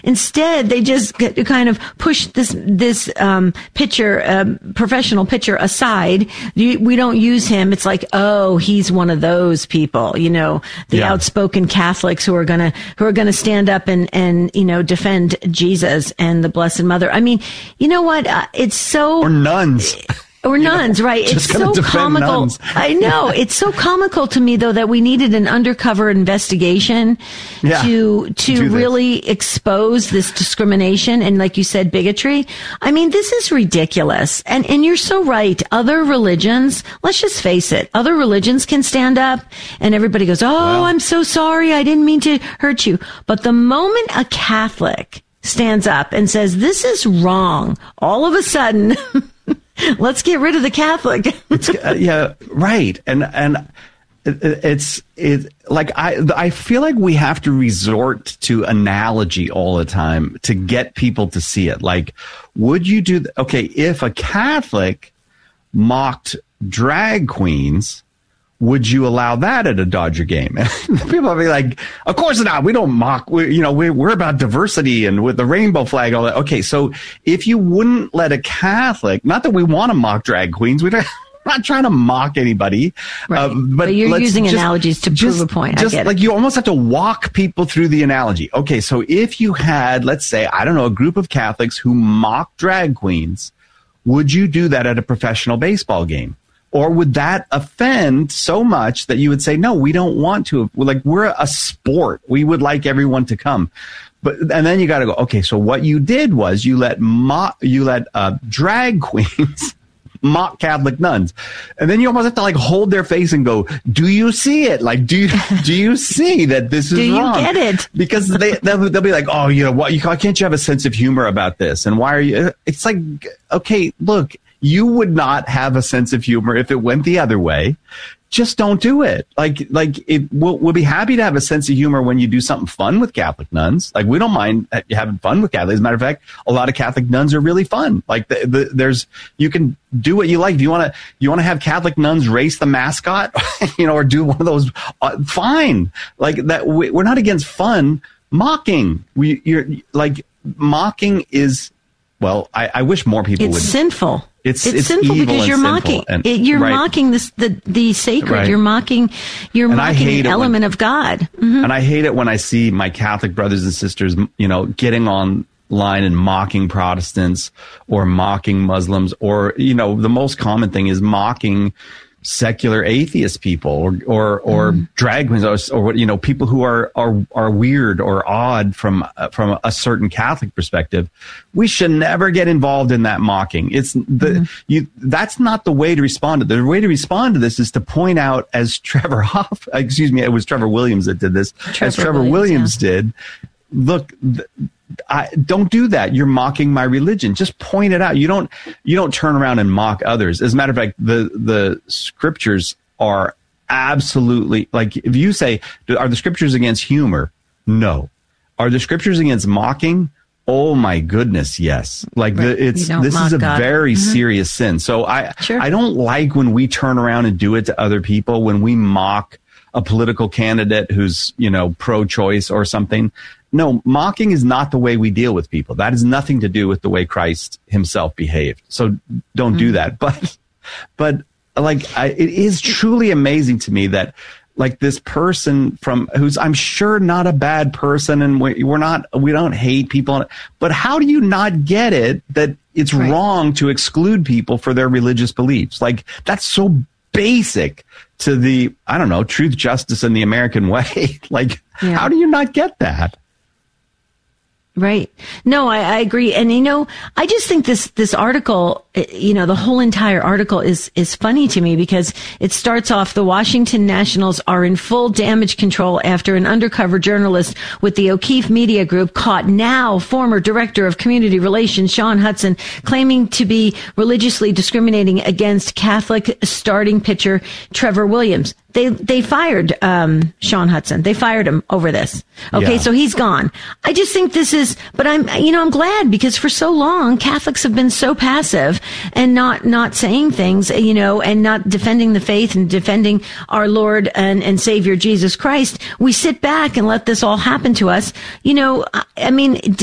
Instead, they just kind of push this pitcher, professional pitcher aside. We don't use him. It's like, oh, he's one of those people, the outspoken Catholics who are gonna stand up and defend Jesus and the Blessed Mother. I mean, you know what? It's so, or nuns. Or nuns, right? It's so comical. Nuns. I know. It's so comical to me, though, that we needed an undercover investigation to really expose this discrimination and, like you said, bigotry. I mean, this is ridiculous. And you're so right. Other religions, let's just face it, other religions can stand up and everybody goes, I'm so sorry. I didn't mean to hurt you. But the moment a Catholic stands up and says, this is wrong, all of a sudden... Let's get rid of the Catholic. Right. And it's like, I feel like we have to resort to analogy all the time to get people to see it. Like, would you do, if a Catholic mocked drag queens, would you allow that at a Dodger game? People will be like, of course not. We don't mock. We're about diversity and with the rainbow flag, all that. Okay. So if you wouldn't let a Catholic, not that we want to mock drag queens, we're not trying to mock anybody. Right. But you're using analogies to prove a point. I get it. You almost have to walk people through the analogy. Okay. So if you had, let's say, a group of Catholics who mock drag queens, would you do that at a professional baseball game? Or would that offend so much that you would say, no, we don't want to? Like, we're a sport. We would like everyone to come. And then you got to go, okay, so what you did was you let drag queens mock Catholic nuns. And then you almost have to hold their face and go, do you see it? Like, do you see that this is wrong? Do you get it? Because they'll be like, oh, what, can't you have a sense of humor about this? And why are you, it's like, okay, look, you would not have a sense of humor if it went the other way. Just don't do it. We'll be happy to have a sense of humor when you do something fun with Catholic nuns. Like, we don't mind having fun with Catholics. As a matter of fact, a lot of Catholic nuns are really fun. Like, you can do what you like. If you want to have Catholic nuns race the mascot, or do one of those, fine. Like that, we're not against fun. Mocking, mocking is, well, I wish more people would. It's sinful. It's sinful because you're mocking. You're mocking the sacred. Right. You're mocking an element of God. Mm-hmm. And I hate it when I see my Catholic brothers and sisters, getting online and mocking Protestants or mocking Muslims, or the most common thing is mocking secular atheist people or drag queens or people who are weird or odd from a certain Catholic perspective. We should never get involved in that mocking. That's not the way to respond to it. The way to respond to this is to point out, as it was Trevor Williams that did this, Trevor Williams did. Look, don't do that. You're mocking my religion. Just point it out. You don't turn around and mock others. As a matter of fact, the scriptures are absolutely, like, if you say, are the scriptures against humor? No. Are the scriptures against mocking? Oh my goodness, yes. Like, this is a very serious sin. So I don't like when we turn around and do it to other people, when we mock a political candidate who's, pro-choice or something. No, mocking is not the way we deal with people. That has nothing to do with the way Christ himself behaved. So don't do that. But it is truly amazing to me that, like, this person who's, I'm sure, not a bad person, and we don't hate people, but how do you not get it that it's wrong to exclude people for their religious beliefs? Like, that's so basic to the, truth, justice, and the American way. Like, how do you not get that? Right. No, I agree. And, I just think this article, the whole entire article is funny to me, because it starts off, the Washington Nationals are in full damage control after an undercover journalist with the O'Keefe Media Group caught now former Director of Community Relations Shaun Hudson claiming to be religiously discriminating against Catholic starting pitcher Trevor Williams. They fired Shaun Hudson. They fired him over this. Okay, so he's gone. I just think this is, but I'm glad, because for so long Catholics have been so passive and not saying things, and not defending the faith and defending our Lord and Savior Jesus Christ. We sit back and let this all happen to us.